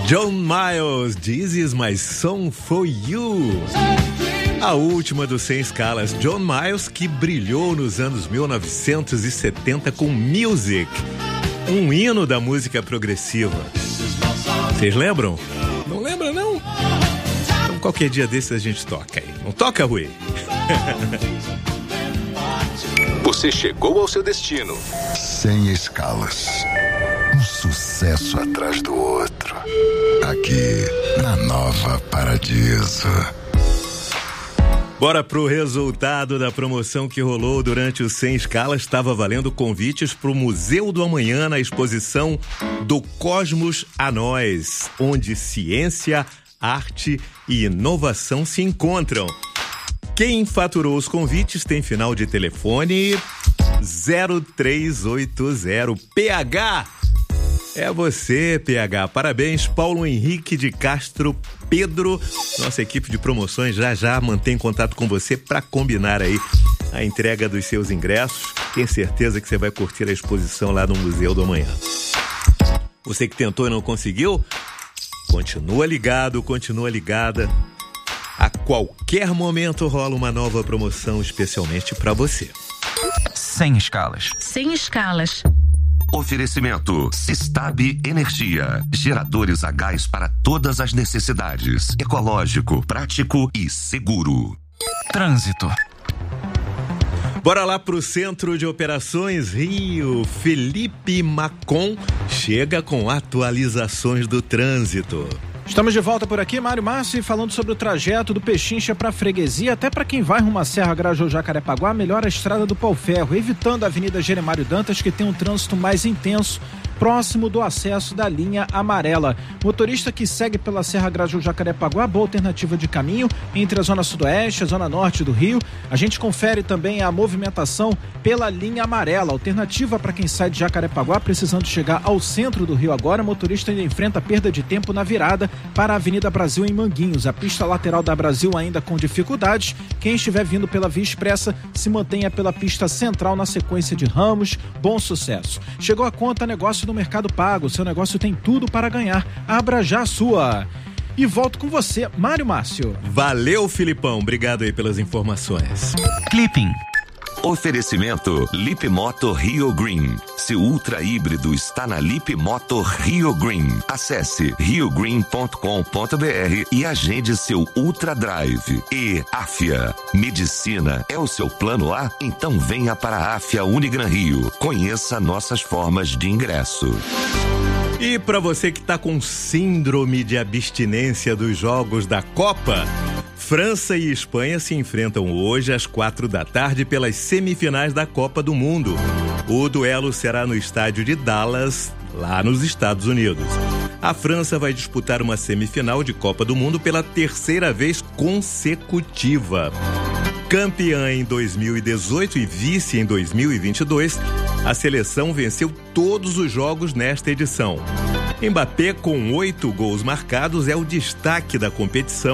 John Miles, This Is My Song For You. A última dos 100 escalas. John Miles, que brilhou nos anos 1970 com Music, um hino da música progressiva. Vocês lembram? Não lembra, não? Então qualquer dia desses a gente toca aí. Não toca, Rui? Você chegou ao seu destino. 100 escalas. Um sucesso atrás do outro. Aqui na Nova Paradiso. Bora pro resultado da promoção que rolou durante os 100 escalas. Estava valendo convites pro Museu do Amanhã na exposição Do Cosmos a Nós, onde ciência, arte e inovação se encontram. Quem faturou os convites tem final de telefone 0380. PH! É você, PH. Parabéns, Paulo Henrique de Castro Pedro. Nossa equipe de promoções já mantém contato com você para combinar aí a entrega dos seus ingressos. Tenho certeza que você vai curtir a exposição lá no Museu do Amanhã. Você que tentou e não conseguiu, continua ligado, continua ligada. A qualquer momento rola uma nova promoção especialmente para você. 100 escalas. 100 escalas. Oferecimento Sistab Energia. Geradores a gás para todas as necessidades. Ecológico, prático e seguro. Trânsito. Bora lá pro Centro de Operações Rio. Felipe Macon chega com atualizações do trânsito. Estamos de volta por aqui, Mário Massi, falando sobre o trajeto do Pechincha para a Freguesia. Até para quem vai rumo à Serra Grajaú Jacarepaguá, melhora a estrada do Pau-Ferro, evitando a Avenida Jeremário Dantas, que tem um trânsito mais intenso, próximo do acesso da linha amarela. Motorista que segue pela Serra Grajaú Jacarepaguá, boa alternativa de caminho entre a zona sudoeste e a zona norte do Rio. A gente confere também a movimentação pela linha amarela, alternativa para quem sai de Jacarepaguá precisando chegar ao centro do Rio agora. Motorista ainda enfrenta perda de tempo na virada para a Avenida Brasil em Manguinhos. A pista lateral da Brasil ainda com dificuldades. Quem estiver vindo pela Via Expressa se mantenha pela pista central na sequência de Ramos. Bom sucesso. Chegou a conta negócio do Mercado Pago. Seu negócio tem tudo para ganhar. Abra já a sua. E volto com você, Mário Márcio. Valeu, Filipão. Obrigado aí pelas informações. Clipping. Oferecimento Lip Moto Rio Green. Seu ultra híbrido está na Lip Moto Rio Green. Acesse riogreen.com.br e agende seu Ultra Drive. E Afia. Medicina é o seu plano A? Então venha para a Afia Unigran Rio. Conheça nossas formas de ingresso. E para você que está com síndrome de abstinência dos jogos da Copa, França e Espanha se enfrentam hoje às 16h pelas semifinais da Copa do Mundo. O duelo será no estádio de Dallas, lá nos Estados Unidos. A França vai disputar uma semifinal de Copa do Mundo pela terceira vez consecutiva. Campeã em 2018 e vice em 2022, a seleção venceu todos os jogos nesta edição. Mbappé, com 8 gols marcados, é o destaque da competição